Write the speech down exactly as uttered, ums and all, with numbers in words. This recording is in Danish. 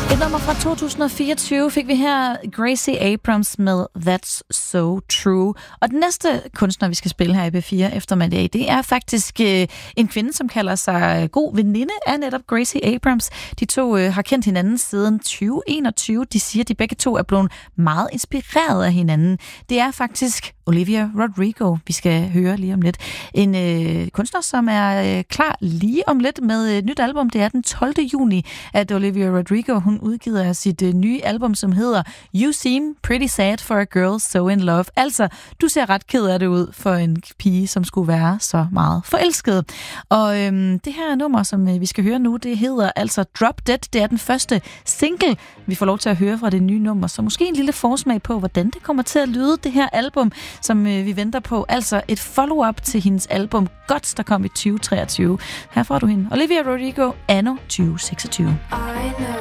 Et nummer fra to tusind og fireogtyve fik vi her Gracie Abrams med That's So True. Og den næste kunstner, vi skal spille her i B fire eftermiddag, det er faktisk øh, en kvinde, som kalder sig god veninde af netop Gracie Abrams. De to øh, har kendt hinanden siden tyve enogtyve. De siger, at de begge to er blevet meget inspireret af hinanden. Det er faktisk Olivia Rodrigo, vi skal høre lige om lidt. En øh, kunstner, som er øh, klar lige om lidt med et nyt album. Det er den tolvte juni, at Olivia Rodrigo, hun udgiver sit øh, nye album, som hedder You Seem Pretty Sad for a Girl So In Love. Altså, du ser ret ked af det ud for en pige, som skulle være så meget forelsket. Og øhm, det her nummer, som øh, vi skal høre nu, det hedder altså Drop Dead. Det er den første single, vi får lov til at høre fra det nye nummer. Så måske en lille forsmag på, hvordan det kommer til at lyde, det her album, som øh, vi venter på. Altså et follow-up til hendes album Guts, der kom i tyve treogtyve. Her får du hende. Olivia Rodrigo, anno tyve seksogtyve.